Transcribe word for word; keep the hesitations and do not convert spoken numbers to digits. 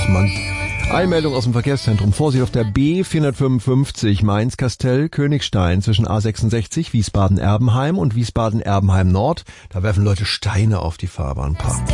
Och Mann. Eilmeldung aus dem Verkehrszentrum. Vorsicht auf der B vierhundertfünfundfünfzig Mainz-Kastell-Königstein zwischen A sechsundsechzig Wiesbaden-Erbenheim und Wiesbaden-Erbenheim Nord. Da werfen Leute Steine auf die Fahrbahn.